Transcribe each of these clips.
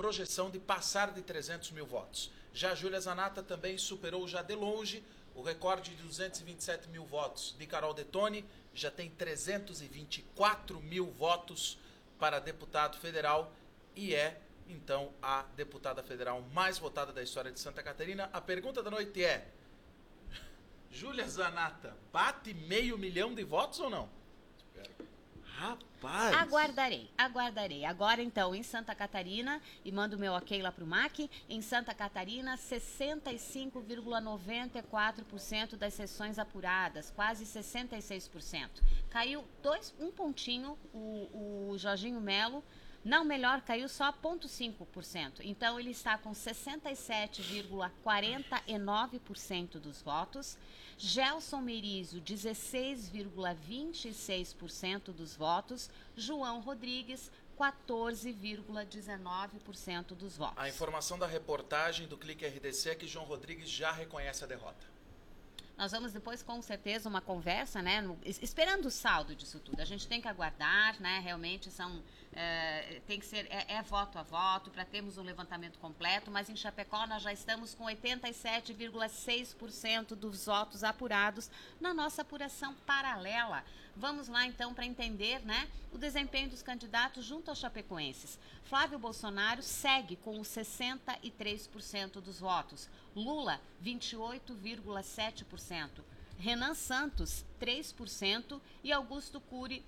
projeção de passar de 300 mil votos. Já Júlia Zanatta também superou já de longe o recorde de 227 mil votos de Carol Detoni, já tem 324 mil votos para deputado federal e é, então, a deputada federal mais votada da história de Santa Catarina. A pergunta da noite é: Júlia Zanatta bate 500 mil de votos ou não? Rapaz! Aguardarei. Agora, então, em Santa Catarina, e mando meu ok lá pro MAC, em Santa Catarina, 65,94% das sessões apuradas, quase 66%. Caiu um pontinho o Jorginho Melo. Não, melhor, caiu só 0,5%. Então, ele está com 67,49% dos votos. Gelson Merizio, 16,26% dos votos. João Rodrigues, 14,19% dos votos. A informação da reportagem do Clique RDC é que João Rodrigues já reconhece a derrota. Nós vamos depois, com certeza, uma conversa, né? Esperando o saldo disso tudo. A gente tem que aguardar, né? Realmente tem que ser voto a voto para termos um levantamento completo, mas em Chapecó nós já estamos com 87,6% dos votos apurados na nossa apuração paralela. Vamos lá, então, para entender, né, o desempenho dos candidatos junto aos chapecoenses. Flávio Bolsonaro segue com os 63% dos votos. Lula, 28,7%. Renan Santos, 3%. E Augusto Cury,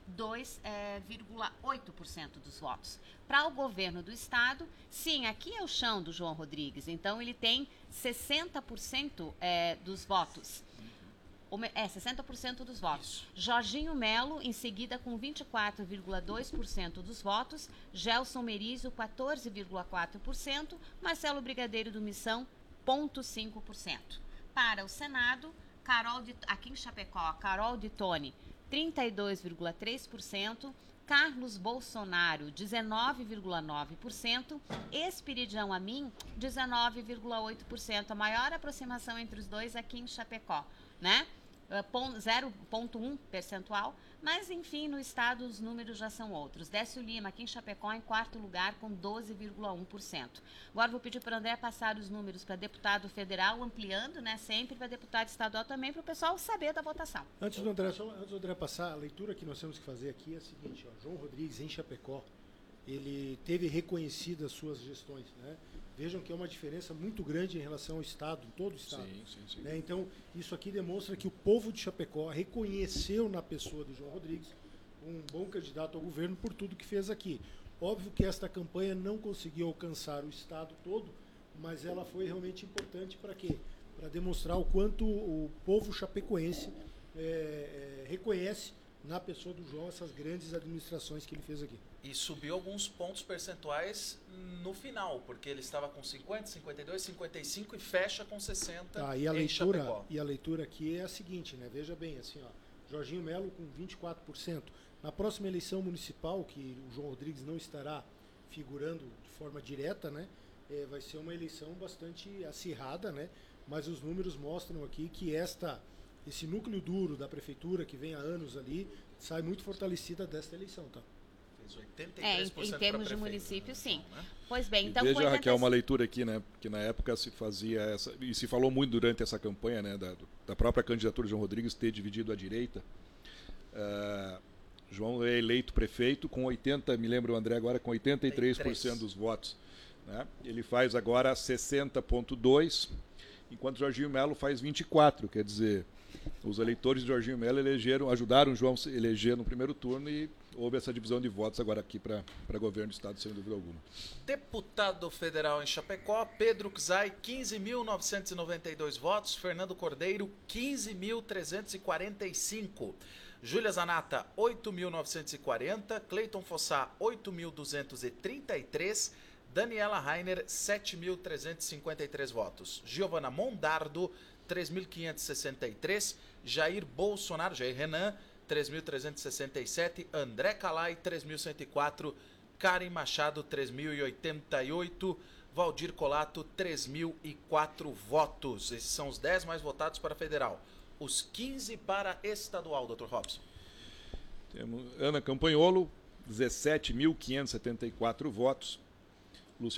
2,8% dos votos. Para o governo do estado, sim, aqui é o chão do João Rodrigues. Então, ele tem 60% dos votos. 60% dos votos. Isso. Jorginho Melo, em seguida, com 24,2% dos votos. Gelson Merizio, 14,4%. Marcelo Brigadeiro do Missão, 0,5%. Para o Senado, aqui em Chapecó, Carol Detoni, 32,3%. Carlos Bolsonaro, 19,9%. Espiridião Amin, 19,8%. A maior aproximação entre os dois aqui em Chapecó, né? 0,1 percentual, mas enfim, no estado os números já são outros. Décio Lima, aqui em Chapecó, em quarto lugar, com 12,1%. Agora vou pedir para o André passar os números para deputado federal, ampliando, né, sempre para deputado estadual também, para o pessoal saber da votação. Antes do André passar, a leitura que nós temos que fazer aqui é a seguinte: João Rodrigues, em Chapecó, ele teve reconhecidas as suas gestões, né? Vejam que é uma diferença muito grande em relação ao Estado, todo o Estado. Sim. Né? Então, isso aqui demonstra que o povo de Chapecó reconheceu na pessoa do João Rodrigues um bom candidato ao governo por tudo que fez aqui. Óbvio que esta campanha não conseguiu alcançar o Estado todo, mas ela foi realmente importante para quê? Para demonstrar o quanto o povo chapecoense reconhece na pessoa do João essas grandes administrações que ele fez aqui. E subiu alguns pontos percentuais no final, porque ele estava com 50, 52, 55 e fecha com 60 e a em leitura, Chapecó. E a leitura aqui é a seguinte, né? Veja bem, assim, ó, Jorginho Melo com 24%. Na próxima eleição municipal, que o João Rodrigues não estará figurando de forma direta, né? Vai ser uma eleição bastante acirrada, né? Mas os números mostram aqui que esse núcleo duro da prefeitura, que vem há anos ali, sai muito fortalecida desta eleição, tá? Fez 83% em termos de município, sim. Né? Pois bem, e então... Veja, Raquel, uma leitura aqui, né? Que na época se fazia essa... E se falou muito durante essa campanha, né? Da própria candidatura de João Rodrigues ter dividido a direita. João é eleito prefeito com 80%, me lembro o André agora, com 83% dos votos. Né? Ele faz agora 60,2%, enquanto Jorginho Melo faz 24%, quer dizer... Os eleitores de Jorginho Melo ajudaram o João a eleger no primeiro turno e houve essa divisão de votos agora aqui para governo do estado, sem dúvida alguma. Deputado federal em Chapecó, Pedro Czai, 15.992 votos. Fernando Cordeiro, 15.345. Júlia Zanatta, 8.940. Cleiton Fossá, 8.233. Daniela Rainer, 7.353 votos. Giovana Mondardo, 3.563, Jair Renan, 3.367, André Calai, 3.104, Karen Machado, 3.088, Valdir Colato, 3.004 votos. Esses são os 10 mais votados para federal. Os 15 para estadual, Dr. Robson. Temos Ana Campanholo, 17.574 votos.